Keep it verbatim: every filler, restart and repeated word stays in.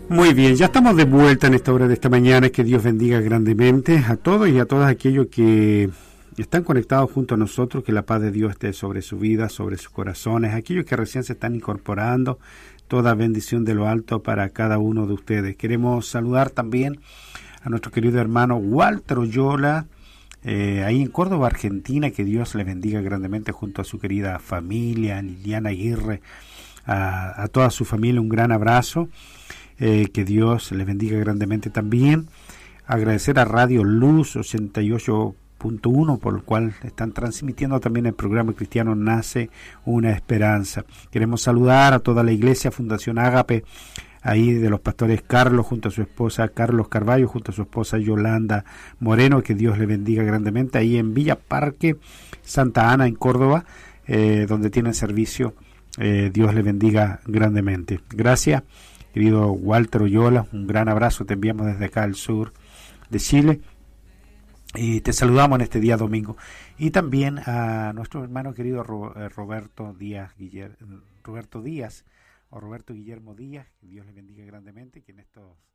Muy bien, ya estamos de vuelta en esta hora de esta mañana. Que Dios bendiga grandemente a todos y a todas aquellos que están conectados junto a nosotros. Que la paz de Dios esté sobre su vida, sobre sus corazones. Aquellos que recién se están incorporando, toda bendición de lo alto para cada uno de ustedes. Queremos saludar también a nuestro querido hermano Walter Oyola, eh, ahí en Córdoba, Argentina. Que Dios le bendiga grandemente junto a su querida familia, Liliana Aguirre, a, a toda su familia un gran abrazo. Eh, que Dios les bendiga grandemente también. Agradecer a Radio Luz ochenta y ocho punto uno por el cual están transmitiendo también el programa cristiano Nace una Esperanza. Queremos saludar a toda la iglesia Fundación Ágape, ahí de los pastores Carlos junto a su esposa Carlos Carballo, junto a su esposa Yolanda Moreno. Que Dios le bendiga grandemente ahí en Villa Parque Santa Ana en Córdoba, eh, donde tienen servicio. eh, Dios le bendiga grandemente. Gracias, querido Walter Oyola, un gran abrazo te enviamos desde acá al sur de Chile y te saludamos en este día domingo. Y también a nuestro hermano querido Roberto Díaz Guiller, Roberto Díaz o Roberto Guillermo Díaz, que Dios le bendiga grandemente, que en estos